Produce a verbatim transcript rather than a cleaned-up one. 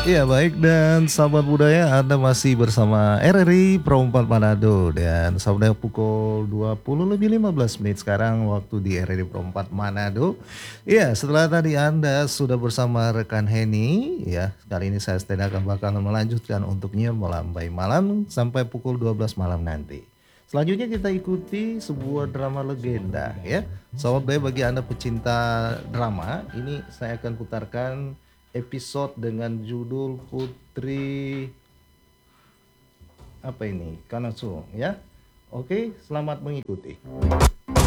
Iya baik dan sahabat budaya Anda masih bersama R R I Pro empat Manado dan saudara pukul dua puluh lebih lima belas menit sekarang waktu di R R I Pro empat Manado. Iya setelah tadi Anda sudah bersama rekan Henny ya kali ini saya Stena akan bakal melanjutkan untuknya melambai malam sampai pukul dua belas malam nanti. Selanjutnya kita ikuti sebuah drama legenda ya. Sahabat budaya bagi Anda pecinta drama ini saya akan putarkan episode dengan judul Putri apa ini Kanasu ya. Oke, selamat mengikuti.